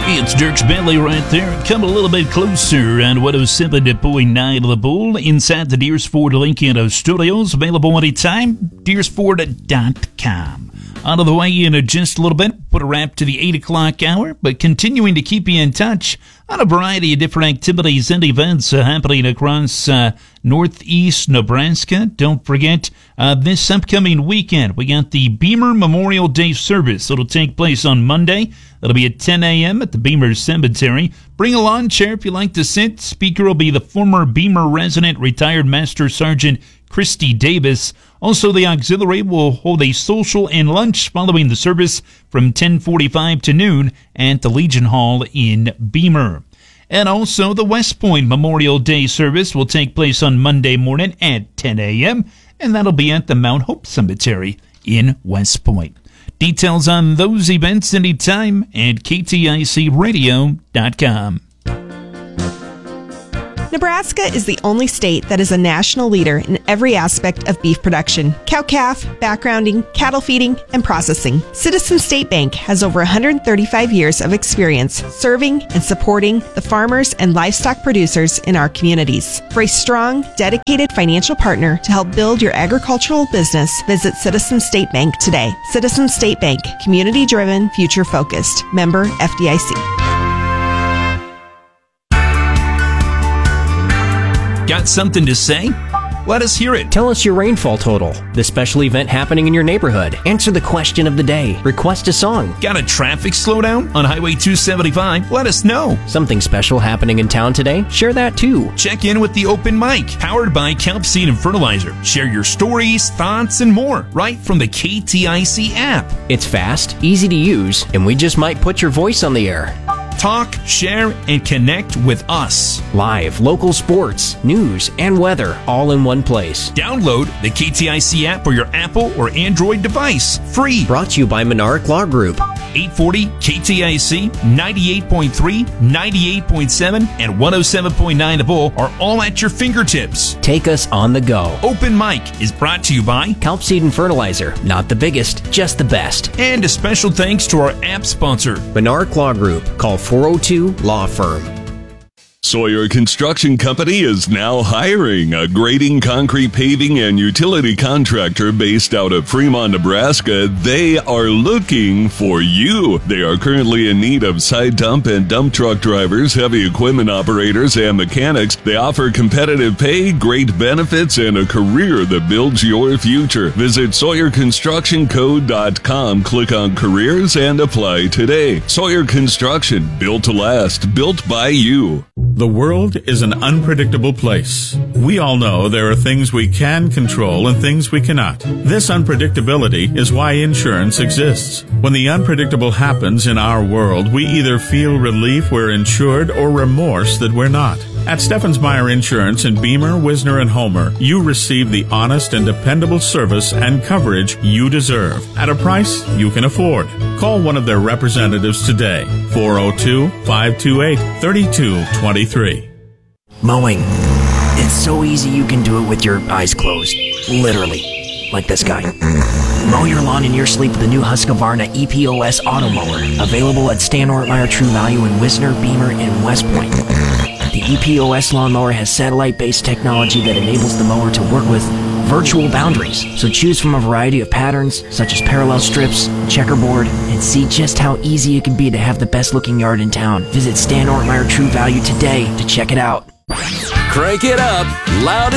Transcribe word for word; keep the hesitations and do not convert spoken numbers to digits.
It's Dirks Bentley right there. Come a little bit closer on one oh seven point nine of the Bull inside the Deers Ford Lincoln Studios. Available anytime, deers ford dot com. Out of the way in just a little bit, put a wrap to the eight o'clock hour, but continuing to keep you in touch on a variety of different activities and events uh, happening across uh, northeast Nebraska. Don't forget, uh, this upcoming weekend, we got the Beamer Memorial Day service. It'll take place on Monday. That'll be at ten a.m. at the Beamer Cemetery. Bring a lawn chair if you like to sit. Speaker will be the former Beamer resident, retired Master Sergeant Christy Davis. Also, the auxiliary will hold a social and lunch following the service from ten forty-five to noon at the Legion Hall in Beamer. And also, the West Point Memorial Day service will take place on Monday morning at ten a.m., and that'll be at the Mount Hope Cemetery in West Point. Details on those events anytime at K T I C radio dot com. Nebraska is the only state that is a national leader in every aspect of beef production: cow-calf, backgrounding, cattle feeding, and processing. Citizen State Bank has over one hundred thirty-five years of experience serving and supporting the farmers and livestock producers in our communities. For a strong, dedicated financial partner to help build your agricultural business, visit Citizen State Bank today. Citizen State Bank, community-driven, future-focused. Member F D I C. Got something to say? Let us hear it. Tell us your rainfall total, the special event happening in your neighborhood. Answer the question of the day. Request a song. Got a traffic slowdown on Highway two seventy-five? Let us know. Something special happening in town today? Share that too. Check in with the open mic, powered by Kelp Seed and Fertilizer. Share your stories, thoughts, and more right from the K T I C app. It's fast, easy to use, and we just might put your voice on the air. Talk, share, and connect with us. Live, local sports, news, and weather all in one place. Download the K T I C app for your Apple or Android device. Free. Brought to you by Monarch Law Group. eight forty K T I C, ninety-eight point three, ninety-eight point seven, and one oh seven point nine The Bull are all at your fingertips. Take us on the go. Open Mic is brought to you by Kelp Seed and Fertilizer. Not the biggest, just the best. And a special thanks to our app sponsor, Monarch Law Group. Call four oh two Law Firm. Sawyer Construction Company is now hiring a grading, concrete, paving, and utility contractor based out of Fremont, Nebraska. They are looking for you. They are currently in need of side dump and dump truck drivers, heavy equipment operators, and mechanics. They offer competitive pay, great benefits, and a career that builds your future. Visit Sawyer Construction Co dot com, click on careers, and apply today. Sawyer Construction, built to last, built by you. The world is an unpredictable place. We all know there are things we can control and things we cannot. This unpredictability is why insurance exists. When the unpredictable happens in our world, we either feel relief we're insured or remorse that we're not. At Steffens Meyer Insurance in Beamer, Wisner, and Homer, you receive the honest and dependable service and coverage you deserve at a price you can afford. Call one of their representatives today, four oh two, five two eight, three two two three. Mowing. It's so easy you can do it with your eyes closed. Literally. Like this guy. Mow your lawn in your sleep with the new Husqvarna E P O S Auto Mower. Available at Stan Ortmeyer True Value in Wisner, Beamer, and West Point. The E P O S lawnmower has satellite-based technology that enables the mower to work with virtual boundaries. So choose from a variety of patterns, such as parallel strips, checkerboard, and see just how easy it can be to have the best-looking yard in town. Visit Stan Ortmeyer True Value today to check it out. Crank it up, loud